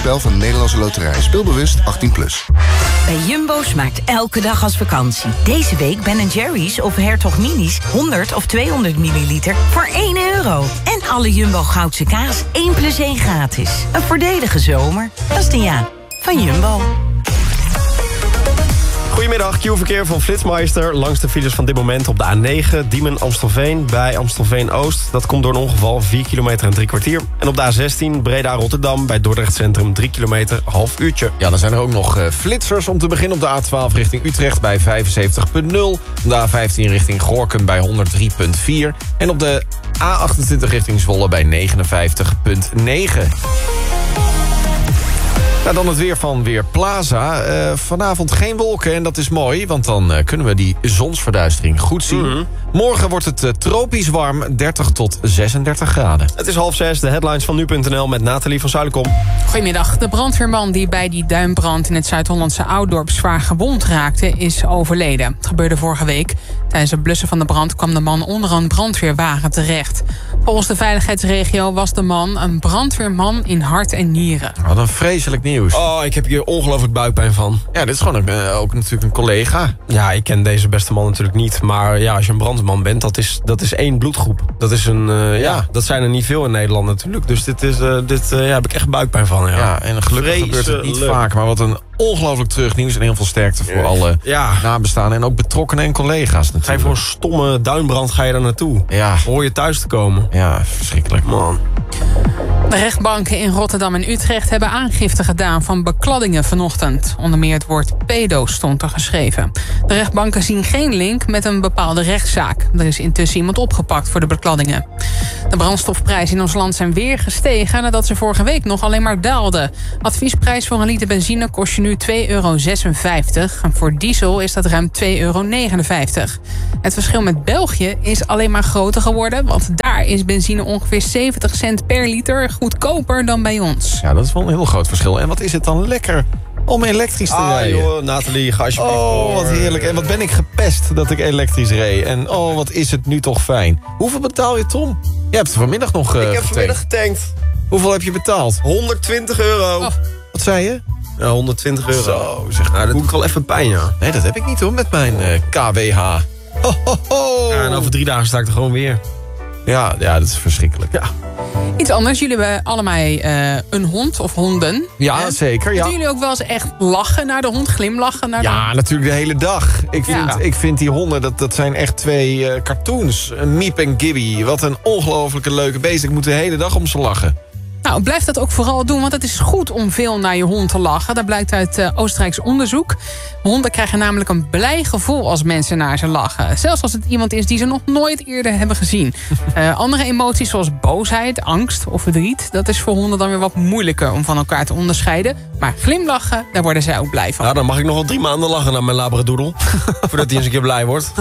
spel van de Nederlandse Loterij. Speelbewust 18+. Bij Jumbo smaakt elke dag als vakantie. Deze week Ben Jerry's of Hertog Minis 100 of 200 milliliter voor €1. En alle Jumbo Goudse kaas 1+1 gratis. Een voordelige zomer. Dat is de ja van Jumbo. Goedemiddag, Q-verkeer van Flitsmeister. Langs de files van dit moment op de A9, Diemen-Amstelveen bij Amstelveen-Oost. Dat komt door een ongeval, 4 kilometer en 3 kwartier. En op de A16, Breda-Rotterdam bij Dordrecht Centrum, 3 kilometer, half uurtje. Ja, dan zijn er ook nog flitsers om te beginnen op de A12 richting Utrecht bij 75,0. De A15 richting Gorinchem bij 103,4. En op de A28 richting Zwolle bij 59,9. Nou, dan het weer van Weerplaza. Vanavond geen wolken en dat is mooi, want dan kunnen we die zonsverduistering goed zien. Mm-hmm. Morgen wordt het tropisch warm, 30 tot 36 graden. Het is 5:30, de headlines van nu.nl met Nathalie van Zuilenkom. Goedemiddag. De brandweerman die bij die duinbrand in het Zuid-Hollandse Ouddorp zwaar gewond raakte, is overleden. Het gebeurde vorige week. Tijdens het blussen van de brand kwam de man onder een brandweerwagen terecht. Volgens de veiligheidsregio was de man een brandweerman in hart en nieren. Wat een vreselijk nieuws. Oh, ik heb hier ongelooflijk buikpijn van. Ja, dit is gewoon ook natuurlijk een collega. Ja, ik ken deze beste man natuurlijk niet. Maar ja, als je een brandweerman bent, dat is één bloedgroep. Dat is dat zijn er niet veel in Nederland natuurlijk. Dus dit heb ik echt buikpijn van. Ja, en gelukkig gebeurt het niet vaak. Maar wat een ongelooflijk terug nieuws en heel veel sterkte voor alle nabestaanden. En ook betrokkenen en collega's natuurlijk. Ga je voor een stomme duinbrand ga je daar naartoe. Ja. Hoor je thuis te komen. Ja, verschrikkelijk. Man. De rechtbanken in Rotterdam en Utrecht hebben aangifte gedaan van bekladdingen vanochtend. Onder meer het woord pedo stond er geschreven. De rechtbanken zien geen link met een bepaalde rechtszaak. Er is intussen iemand opgepakt voor de bekladdingen. De brandstofprijzen in ons land zijn weer gestegen nadat ze vorige week nog alleen maar daalden. Adviesprijs voor een liter benzine kost je nu €2,56. En voor diesel is dat ruim €2,59. Het verschil met België is alleen maar groter geworden, want daar is benzine ongeveer 70 cent per liter goedkoper dan bij ons. Ja, dat is wel een heel groot verschil. En wat is het dan lekker om elektrisch te rijden? Joh, Nathalie, ga alsjeblieft door. Wat heerlijk. En wat ben ik gepest dat ik elektrisch reed. En wat is het nu toch fijn. Hoeveel betaal je, Tom? Je hebt vanmiddag nog Ik heb vanmiddag getankt. Hoeveel heb je betaald? €120. Oh. Wat zei je? Ja, €120. Zo, zeg. Nou, dat doet wel even pijn, ja. Nee, dat heb ik niet hoor, met mijn KWH. Ja, en over 3 dagen sta ik er gewoon weer. Ja, dat is verschrikkelijk. Ja. Iets anders, jullie hebben allebei een hond of honden. Ja, zeker. Ja. Doen jullie ook wel eens echt lachen naar de hond, glimlachen naar de hond? Ja, natuurlijk de hele dag. Ik vind die honden, dat zijn echt 2 cartoons. Miep en Gibby. Wat een ongelofelijke leuke beest. Ik moet de hele dag om ze lachen. Nou, blijf dat ook vooral doen, want het is goed om veel naar je hond te lachen. Dat blijkt uit Oostenrijks onderzoek. Honden krijgen namelijk een blij gevoel als mensen naar ze lachen. Zelfs als het iemand is die ze nog nooit eerder hebben gezien. Andere emoties zoals boosheid, angst of verdriet, dat is voor honden dan weer wat moeilijker om van elkaar te onderscheiden. Maar glimlachen, daar worden zij ook blij van. Nou, dan mag ik nog wel 3 maanden lachen naar mijn labradoodle. Voordat hij eens een keer blij wordt.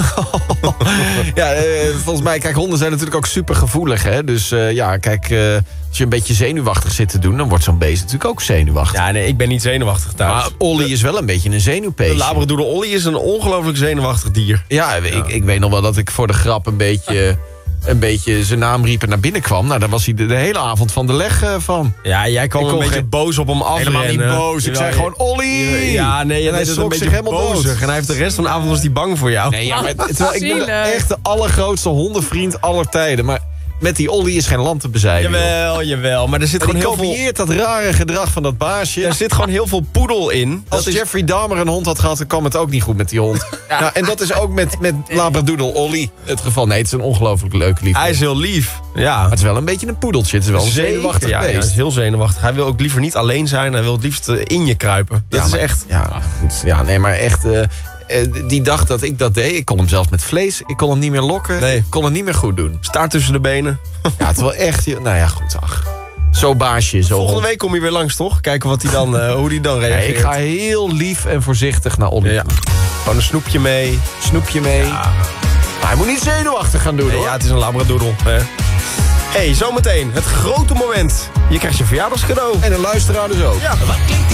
Ja, volgens mij, kijk, honden zijn natuurlijk ook super gevoelig, hè. Dus kijk, als je een beetje zenuwachtig zit te doen, dan wordt zo'n beest natuurlijk ook zenuwachtig. Ja, nee, ik ben niet zenuwachtig thuis. Maar Ollie is wel een beetje een zenuwpees. De labradoodle Ollie is een ongelooflijk zenuwachtig dier. Ja, ik weet nog wel dat ik voor de grap een beetje zijn naam riep en naar binnen kwam. Nou, daar was hij de hele avond van de leg van. Ja, jij kwam een beetje boos op hem af. Helemaal niet boos. Ik zei gewoon Ollie! Ja, nee, en hij schrok zich helemaal bozig. En hij heeft de rest van de avond was hij bang voor jou. Nee, ja, maar terwijl ik ben echt de allergrootste hondenvriend aller tijden. Maar met die Ollie is geen land te bezeilen. Jawel. Maar er zit gewoon heel veel... kopieert dat rare gedrag van dat baasje. Er zit gewoon heel veel poedel in. Als Jeffrey Dahmer een hond had gehad, dan kwam het ook niet goed met die hond. Ja. Nou, en dat is ook met labradoodle Ollie het geval. Nee, het is een ongelooflijk leuke lief. Hij is heel lief. Ja. Maar het is wel een beetje een poedeltje. Het is wel een zenuwachtig beest. Ja, hij is heel zenuwachtig. Hij wil ook liever niet alleen zijn. Hij wil het liefst in je kruipen. Dat is echt... Ja, goed. Ja, nee, maar echt... die dag dat ik dat deed, ik kon hem zelfs met vlees. Ik kon hem niet meer lokken. Nee. Ik kon het niet meer goed doen. Staart tussen de benen. Ja, het wel echt... Nou ja, goed, ach. Zo baasje. Zo volgende week kom je weer langs, toch? Kijken wat hij dan, hoe hij dan reageert. Nee, ik ga heel lief en voorzichtig naar Ollie. Ja. Gewoon een snoepje mee. Ja. Maar hij moet niet zenuwachtig gaan doen, hoor. Ja, het is een labradoodle. Hey, zometeen het grote moment. Je krijgt je verjaardagscadeau. En een luisteraar dus ook. Ja.